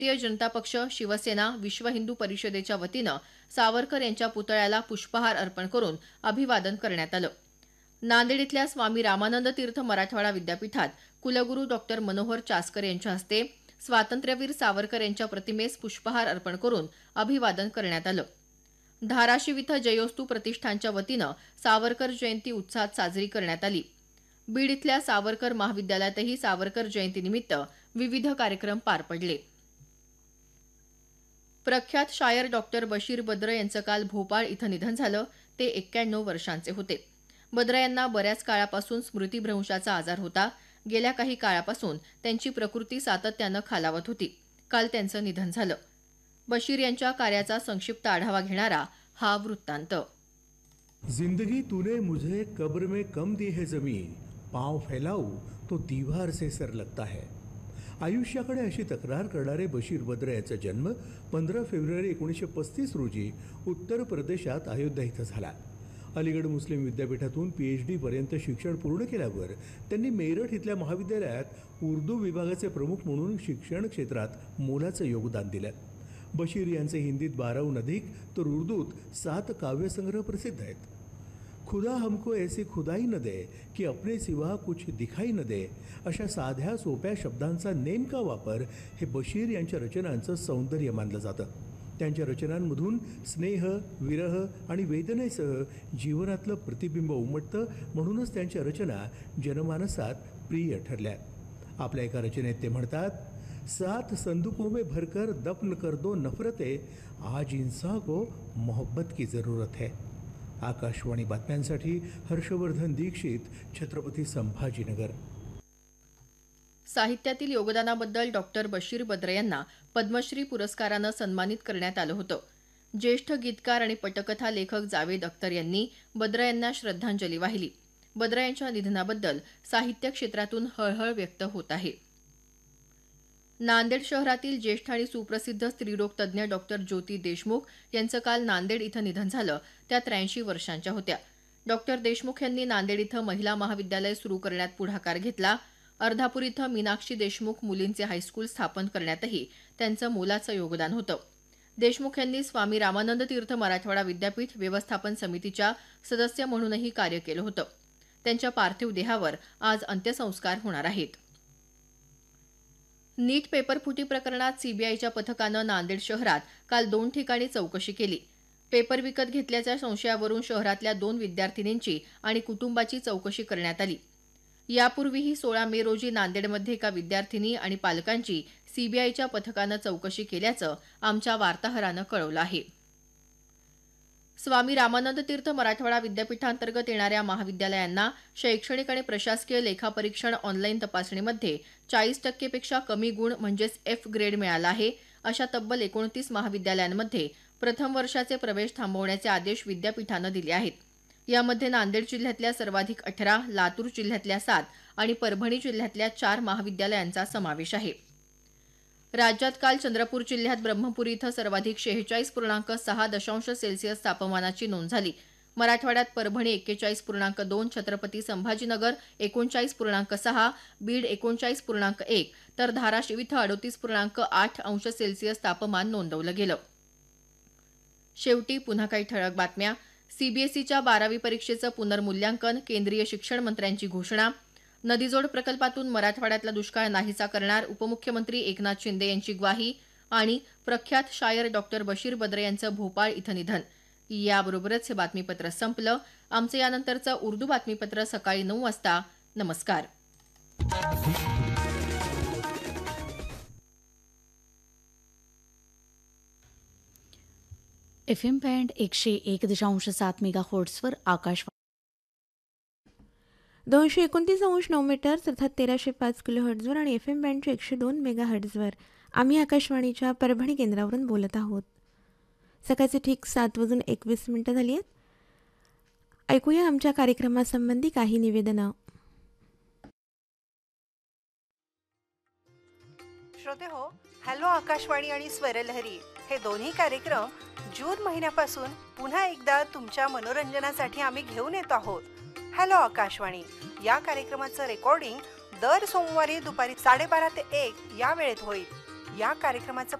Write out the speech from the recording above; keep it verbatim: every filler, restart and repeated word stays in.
भारतीय जनता पक्ष, शिवसेना, विश्व हिंदू परिषदेच्या वतीनं सावरकर यांच्या पुतळ्याला पुष्पहार अर्पण करून अभिवादन करण्यात आलं. नांदेड इथल्या स्वामी रामानंद तीर्थ मराठवाडा विद्यापीठात कुलगुरू डॉक्टर मनोहर चासकर यांच्या हस्ते स्वातंत्र्यवीर सावरकर यांच्या प्रतिमेस पुष्पहार अर्पण करून अभिवादन करण्यात आलं. धाराशिव इथं जयोस्तू प्रतिष्ठानच्या वतीनं सावरकर जयंती उत्साहात साजरी करण्यात आली. बीड इथल्या सावरकर महाविद्यालयातही सावरकर जयंतीनिमित्त विविध कार्यक्रम पार पडले. प्रख्यात शायर डॉक्टर बशीर बद्र यांचं काल भोपाळ इथं निधन झालं. ते एक्क्याण्णव वर्षांचे होते. बद्र यांना बऱ्याच काळापासून स्मृतिभ्रंशाचा आजार होता. गेल्या काही काळापासून त्यांची प्रकृती सातत्यानं खालावत होती. काल त्यांचं निधन झालं. बशीर यांच्या कार्याचा संक्षिप्त आढावा घेणारा हा वृत्तांत. जिंदगी तूने मुझे कब्र में कम दी है जमीन, पांव फैलाऊ तो दीवार से सर लगता है. आयुष्याकडे अशी तक्रार करणारे बशीर बद्र यांचा जन्म पंधरा फेब्रुवारी एकोणीसशे पस्तीस रोजी उत्तर प्रदेशात अयोध्या इथं झाला. अलीगड मुस्लिम विद्यापीठातून पीएच डी पर्यंत शिक्षण पूर्ण केल्यावर त्यांनी मेरठ इथल्या महाविद्यालयात उर्दू विभागाचे प्रमुख म्हणून शिक्षण क्षेत्रात मोलाचं योगदान दिलं. बशीर यांचे हिंदीत बाराहून अधिक तर उर्दूत सात काव्यसंग्रह प्रसिद्ध आहेत. खुदा हमको ऐसी खुदाई न दे की अपने सिवा कुछ दिखाई न दे अशा साध्या सोप्या शब्दांचा नेमका वापर हे बशीर यांच्या रचनांचं सौंदर्य मानलं जातं. त्यांच्या रचनांमधून स्नेह, विरह आणि वेदनेसह जीवनातलं प्रतिबिंब उमटतं. म्हणूनच त्यांच्या रचना जनमानसात प्रिय ठरल्या. आपल्या एका रचनेत ते म्हणतात, सात संदूकों में भरकर दफन कर दो नफरते, आज इंसान को मोहब्बत की जरूरत है. आकाशवाणी बातम्यांसाठी हर्षवर्धन दीक्षित, छत्रपती संभाजीनगर. साहित्यातील योगदानाबद्दल डॉक्टर बशीर बद्र यांना पद्मश्री पुरस्कारानं सन्मानित करण्यात आलं होतं. ज्येष्ठ गीतकार आणि पटकथा लेखक जावेद अख्तर यांनी बद्र यांना श्रद्धांजली वाहिली. बद्र यांच्या निधनाबद्दल साहित्य क्षेत्रातून हळहळ व्यक्त होत आहे. नांदेड शहरातील ज्येष्ठ आणि सुप्रसिद्ध स्त्रीरोग तज्ज्ञ डॉक्टर ज्योती देशमुख यांचं काल नांदेड इथं निधन झालं. त्या त्र्याऐंशी वर्षांच्या होत्या. डॉक्टर देशमुख यांनी नांदेड इथं महिला महाविद्यालय सुरू करण्यात पुढाकार घेतला. अर्धापूर इथं मीनाक्षी देशमुख मुलींचे हायस्कूल स्थापन करण्यातही त्यांचं मोलाचं योगदान होतं. देशमुख यांनी स्वामी रामानंद तीर्थ मराठवाडा विद्यापीठ व्यवस्थापन समितीच्या सदस्य म्हणूनही कार्य केलं होतं. त्यांच्या पार्थिव देहावर आज अंत्यसंस्कार होणार आहेत. नीट पेपरफुटी प्रकरणात सीबीआयच्या पथकानं नांदेड शहरात काल दोन ठिकाणी चौकशी केली. पेपर विकत घेतल्याच्या संशयावरून शहरातल्या दोन विद्यार्थिनींची आणि कुटुंबाची चौकशी करण्यात आली. यापूर्वीही सोळा मे रोजी नांदेडमध्ये एका विद्यार्थिनी आणि पालकांची सीबीआयच्या पथकानं चौकशी केल्याचं आमच्या वार्ताहरानं कळवलं आहे. स्वामी रामानंद तीर्थ मराठवाडा विद्यापीठांतर्गत येणाऱ्या महाविद्यालयांना शैक्षणिक आणि प्रशासकीय लेखापरीक्षण ऑनलाईन तपासणीमध्ये चाळीस टक्केपेक्षा कमी गुण म्हणजेच एफ ग्रेड मिळाला आहे. अशा तब्बल एकोणतीस महाविद्यालयांमध्ये प्रथम वर्षाचे प्रवेश थांबवण्याचे आदेश विद्यापीठानं दिले आहेत. यामध्ये नांदेड जिल्ह्यातल्या सर्वाधिक अठरा, लातूर जिल्ह्यातल्या सात आणि परभणी जिल्ह्यातल्या चार महाविद्यालयांचा समावेश आहे. राज्यात काल चंद्रपूर जिल्ह्यात ब्रह्मपुरी इथं सर्वाधिक शेहेचाळीस पूर्णांक सहा दशांश सेल्सिअस तापमानाची नोंद झाली. मराठवाड्यात परभणी एक्केचाळीस पूर्णांक दोन, छत्रपती संभाजीनगर एकोणचाळीस पूर्णांक सहा, बीड एकोणचाळीस पूर्णांक एक तर धाराशिव इथं अडोतीस पूर्णांक आठ अंश सेल्सिअस तापमान नोंदवलं गेलं. शेवटी पुन्हा काही ठळक बातम्या. सीबीएसईच्या बारावी परीक्षेचं पुनर्मूल्यांकन, केंद्रीय शिक्षण मंत्र्यांची घोषणा. नदीजोड प्रकल्पातून मराठवाड्यातला दुष्काळ नाहीसा करणार, उपमुख्यमंत्री एकनाथ शिंदे यांची ग्वाही. आणि प्रख्यात शायर डॉक्टर बशीर बद्र यांचं भोपाळ इथं निधन. याबरोबरच हे बातमीपत्र संपलं. आमचं यानंतरचं उर्दू बातमीपत्र सकाळी नऊ वाजता. नमस्कार. एफ एम बँड एकशे एक दशांश सात मेगा हर्ट्झवर आकाशवाणी दोनशे एकोणतीस अंश नऊ मीटर अर्थात तेराशे पाच किलो हर्ट्झवर आणि एफ एम बँडचे एकशे दोन मेगा हर्ट्झवर आम्ही आकाशवाणीच्या परभणी केंद्रावरून बोलत आहोत. सकाळचे ठीक सात वाजून एकवीस मिनिटं झाली आहेत. ऐकूया आमच्या कार्यक्रमासंबंधी काही निवेदनं. श्रोते हो, हॅलो आकाशवाणी आणि स्वरलहरी हे दोन्ही कार्यक्रम जून महिन्यापासून पुन्हा एकदा तुमच्या मनोरंजनासाठी आम्ही घेऊन येतो आहोत. हॅलो आकाशवाणी या कार्यक्रमाचं रेकॉर्डिंग दर सोमवारी दुपारी साडेबारा ते एक या वेळेत होईल. या कार्यक्रमाचं